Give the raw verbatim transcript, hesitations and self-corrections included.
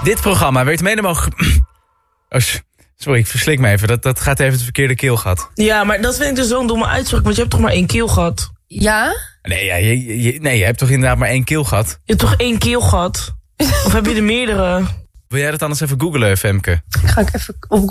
Dit programma werd mede mogelijk... Oh, sorry, ik verslik me even. Dat, dat gaat even het verkeerde keelgat. Ja, maar dat vind ik dus zo'n domme uitspraak, want je hebt toch maar één keelgat? Ja? Nee, ja, je, je, nee, je hebt toch inderdaad maar één keelgat? Je hebt toch één keelgat? Of heb je er meerdere? Wil jij dat anders even googlen, Femke? Ga ik even op